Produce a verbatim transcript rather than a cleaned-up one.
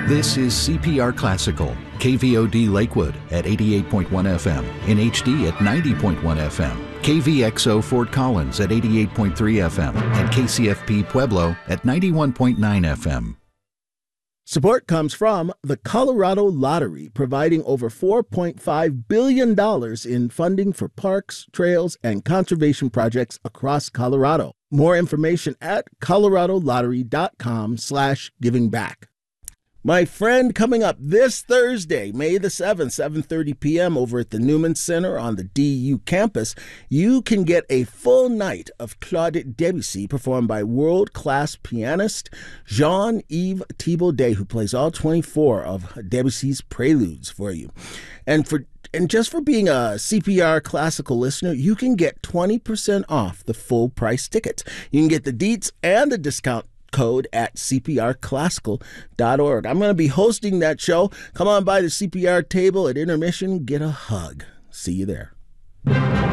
This is C P R Classical, K V O D Lakewood at eighty-eight point one F M, in H D at ninety point one F M, K V X O Fort Collins at eighty-eight point three F M, and K C F P Pueblo at ninety-one point nine F M. Support comes from the Colorado Lottery, providing over four point five billion dollars in funding for parks, trails, and conservation projects across Colorado. More information at coloradolottery.com slash giving back. My friend, coming up this Thursday, May the seventh, seven thirty p.m. over at the Newman Center on the D U campus, you can get a full night of Claude Debussy performed by world-class pianist Jean-Yves Thibaudet, who plays all twenty-four of Debussy's preludes for you. And for and just for being a C P R Classical listener, you can get twenty percent off the full price tickets. You can get the deets and the discount code at c p r classical dot org. I'm going to be hosting that show. Come on by the C P R table at intermission. Get a hug. See you there.